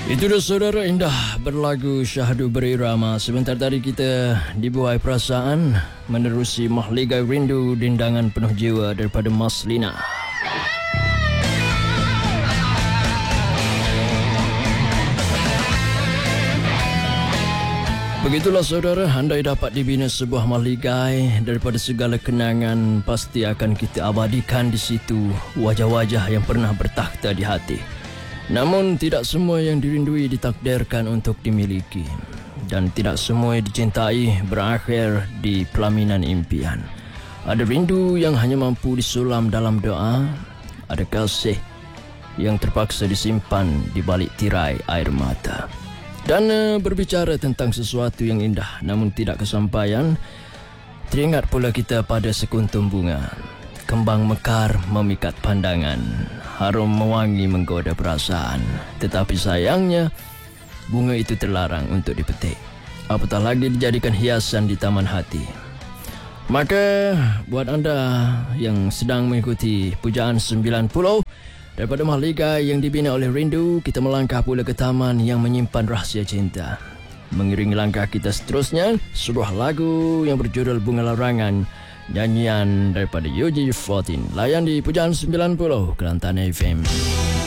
Itu dah saudara indah berlagu syahdu berirama. Sebentar tadi kita dibuai perasaan menerusi Mahligai Rindu Dendangan Penuh Jiwa daripada Mas Lina. Begitulah saudara, andai dapat dibina sebuah mahligai, daripada segala kenangan pasti akan kita abadikan di situ wajah-wajah yang pernah bertakhta di hati. Namun tidak semua yang dirindui ditakdirkan untuk dimiliki, dan tidak semua yang dicintai berakhir di pelaminan impian. Ada rindu yang hanya mampu disulam dalam doa, ada kasih yang terpaksa disimpan di balik tirai air mata. Dan berbicara tentang sesuatu yang indah namun tidak kesampaian, teringat pula kita pada sekuntum bunga. Kembang mekar memikat pandangan, harum mewangi menggoda perasaan. Tetapi sayangnya, bunga itu terlarang untuk dipetik, apatah lagi dijadikan hiasan di taman hati. Maka buat anda yang sedang mengikuti pujaan 90 daripada mahligai yang dibina oleh rindu, kita melangkah pula ke taman yang menyimpan rahsia cinta. Mengiringi langkah kita seterusnya, sebuah lagu yang berjudul Bunga Larangan, nyanyian daripada UG14. Layan di pujaan 90 Kelantan FM.